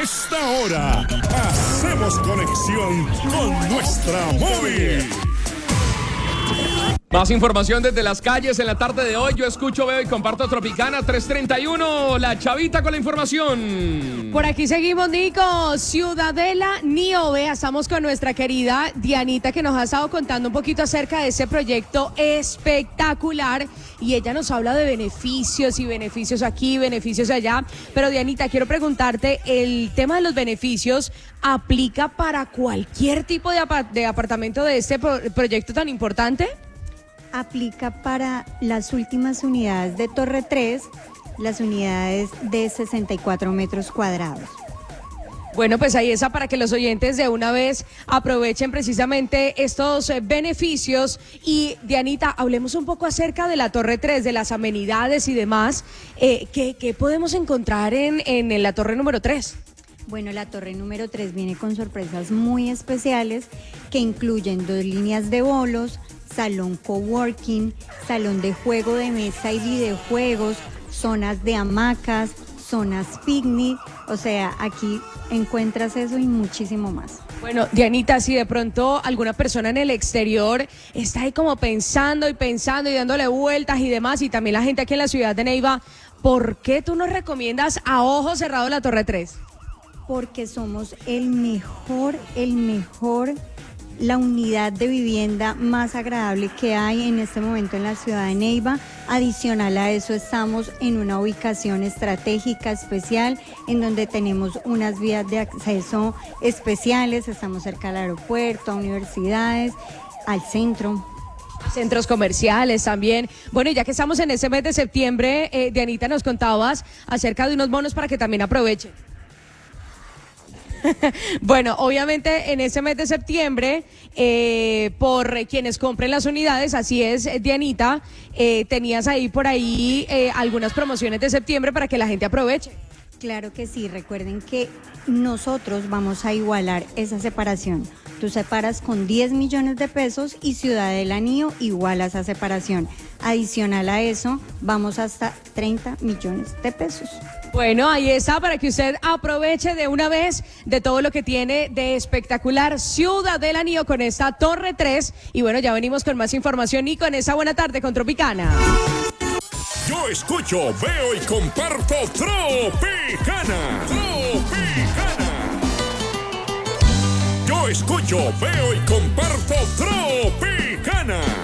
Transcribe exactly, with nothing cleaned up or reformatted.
esta hora hacemos conexión con nuestra móvil. Más información desde las calles en la tarde de hoy. Yo escucho, veo y comparto Tropicana tres treinta y uno. La Chavita con la información. Por aquí seguimos, Nico. Ciudadela Niove. Estamos con nuestra querida Dianita, que nos ha estado contando un poquito acerca de ese proyecto espectacular. Y ella nos habla de beneficios y beneficios aquí, beneficios allá. Pero Dianita, quiero preguntarte, ¿el tema de los beneficios aplica para cualquier tipo de, apart- de apartamento de este pro- proyecto tan importante? Aplica para las últimas unidades de Torre tres, las unidades de sesenta y cuatro metros cuadrados. Bueno, pues ahí está para que los oyentes de una vez aprovechen precisamente estos eh, beneficios. Y Dianita, hablemos un poco acerca de la Torre tres, de las amenidades y demás. Eh, ¿qué, ¿Qué podemos encontrar en, en la Torre número tres? Bueno, la torre número tres viene con sorpresas muy especiales que incluyen dos líneas de bolos, salón coworking, salón de juego de mesa y videojuegos, zonas de hamacas, zonas picnic, o sea, aquí encuentras eso y muchísimo más. Bueno, Dianita, si de pronto alguna persona en el exterior está ahí como pensando y pensando y dándole vueltas y demás, y también la gente aquí en la ciudad de Neiva, ¿por qué tú nos recomiendas a ojo cerrado la Torre tres? Porque somos el mejor, el mejor, la unidad de vivienda más agradable que hay en este momento en la ciudad de Neiva. Adicional a eso, estamos en una ubicación estratégica especial en donde tenemos unas vías de acceso especiales, estamos cerca al aeropuerto, a universidades, al centro. Centros comerciales también. Bueno, y ya que estamos en ese mes de septiembre, eh, Dianita, nos contabas acerca de unos bonos para que también aprovechen. Bueno, obviamente en ese mes de septiembre, eh, por quienes compren las unidades, así es, Dianita, eh, tenías ahí por ahí eh, algunas promociones de septiembre para que la gente aproveche. Claro que sí, recuerden que nosotros vamos a igualar esa separación. Tú separas con diez millones de pesos y Ciudadela Nio iguala esa separación. Adicional a eso, vamos hasta treinta millones de pesos. Bueno, ahí está para que usted aproveche de una vez de todo lo que tiene de espectacular Ciudadela Nio con esta Torre tres. Y bueno, ya venimos con más información y con esa buena tarde con Tropicana. Yo escucho, veo y comparto Tropicana. Tropicana. Yo escucho, veo y comparto Tropicana.